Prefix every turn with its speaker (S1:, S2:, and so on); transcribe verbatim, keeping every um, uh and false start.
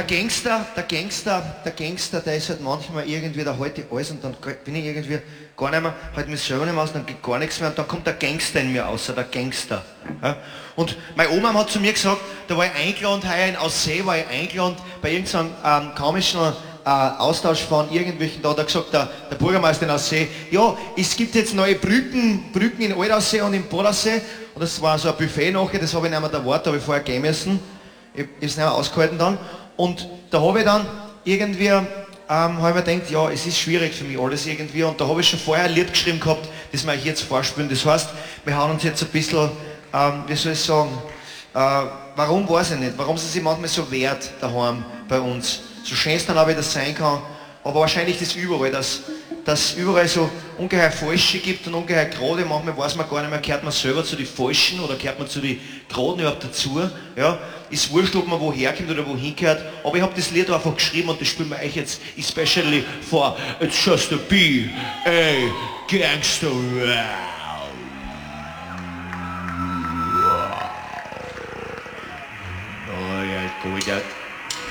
S1: Gangster, der Gangster, der Gangster, der ist halt manchmal irgendwie, da halte ich alles und dann bin ich irgendwie gar nicht mehr, halte mich selber nicht mehr aus, dann geht gar nichts mehr und dann kommt der Gangster in mir raus, der Gangster. Ja? Und meine Oma hat zu mir gesagt, da war ich eingeladen, heuer in Aussee war ich eingeladen, bei irgendeinem ähm, komischen äh, Austausch von irgendwelchen, da hat er gesagt, der, der Bürgermeister in Aussee, ja, es gibt jetzt neue Brücken, Brücken in Altaussee und in Bodaussee und das war so ein Buffet nachher, das habe ich nicht mehr erwartet, habe ich vorher gehen müssen, ich habe es nicht mehr ausgehalten dann. Und da habe ich dann irgendwie, ähm, habe ich mir gedacht, ja, es ist schwierig für mich alles irgendwie und da habe ich schon vorher ein Lied geschrieben gehabt, das möchte ich jetzt vorspielen. Das heißt, wir haben uns jetzt ein bisschen, ähm, wie soll ich sagen, äh, warum weiß ich nicht, warum es sich manchmal so wehrt daheim bei uns. So schön es dann auch wieder sein kann, aber wahrscheinlich das überall, dass dass überall so ungeheuer Falsche gibt und ungeheuer Gerade, manchmal weiß man gar nicht mehr, gehört man selber zu den Falschen oder gehört man zu den Geraden überhaupt dazu. Ja? Ist wurscht, ob man woher kommt oder wohin gehört, aber ich habe das Lied einfach geschrieben und das spielen wir euch jetzt especially for It's Just a Be a Gangster. Oh ja, gut, ja.